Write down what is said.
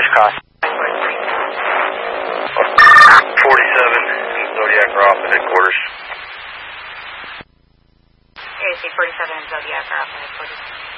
cross. 47 and Zodiac are off at headquarters. AC 47 and Zodiac are off at headquarters.